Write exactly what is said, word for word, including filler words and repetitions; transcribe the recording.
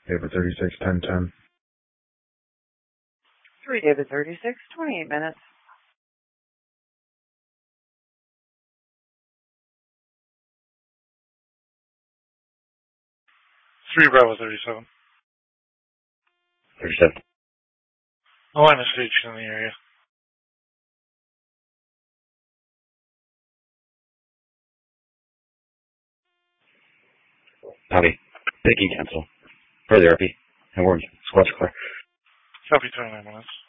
David thirty-six, ten ten. three David thirty-six, twenty-eight minutes. three Bravo thirty-seven. thirty-seven. No line of stage in the area. Copy. Taking cancel. Further, F E. And we're squad's clear. Copy, twenty-nine minutes.